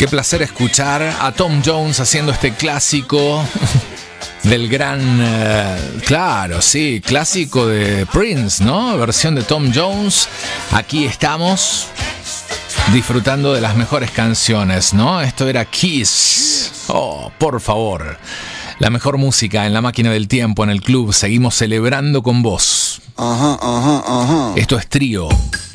Qué placer escuchar a Tom Jones haciendo este clásico del gran... claro, sí, clásico de Prince, ¿no? Versión de Tom Jones. Aquí estamos disfrutando de las mejores canciones, ¿no? Esto era Kiss. Oh, por favor. La mejor música en la máquina del tiempo, en el club. Seguimos celebrando con vos. Esto es Trío.